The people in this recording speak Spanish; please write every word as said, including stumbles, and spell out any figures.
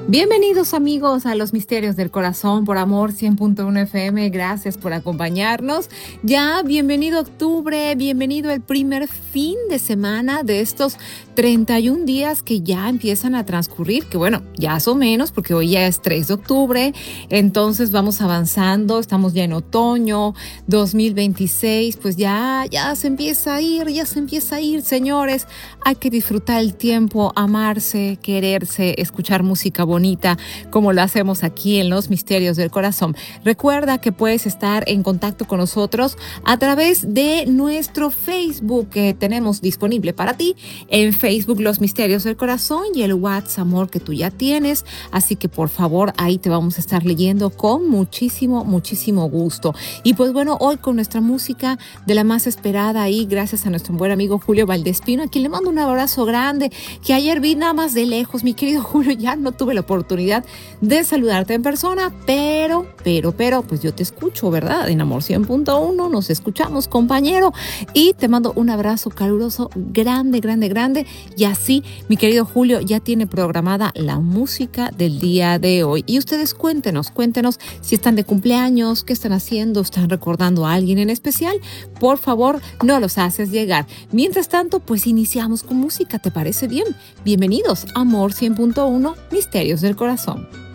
Bienvenidos amigos a Los Misterios del Corazón por Amor cien punto uno F M. Gracias por acompañarnos. Ya, bienvenido octubre, bienvenido el primer fin de semana de estos treinta y un días que ya empiezan a transcurrir, que bueno, ya son menos porque hoy ya es tres de octubre, entonces vamos avanzando, estamos ya en otoño dos mil veintiséis, pues ya, ya se empieza a ir, ya se empieza a ir, señores. Hay que disfrutar el tiempo, amarse, quererse, escuchar música bonita, como lo hacemos aquí en Los Misterios del Corazón. Recuerda que puedes estar en contacto con nosotros a través de nuestro Facebook que tenemos disponible para ti. En Facebook Los Misterios del Corazón y el WhatsApp Amor que tú ya tienes. Así que por favor ahí te vamos a estar leyendo con muchísimo, muchísimo gusto. Y pues bueno, hoy con nuestra música de la más esperada ahí, gracias a nuestro buen amigo Julio Valdespino, a quien le mando un abrazo grande, que ayer vi nada más de lejos, mi querido Julio, ya no tuve la oportunidad de saludarte en persona, pero, pero, pero, pues yo te escucho, ¿verdad? En Amor cien punto uno nos escuchamos, compañero, y te mando un abrazo caluroso, grande, grande, grande, y así, mi querido Julio, ya tiene programada la música del día de hoy. Y ustedes cuéntenos, cuéntenos si están de cumpleaños, qué están haciendo, están recordando a alguien en especial, por favor, no los haces llegar. Mientras tanto, pues iniciamos con música, ¿te parece bien? Bienvenidos a Amor cien punto uno, Misterios del Corazón.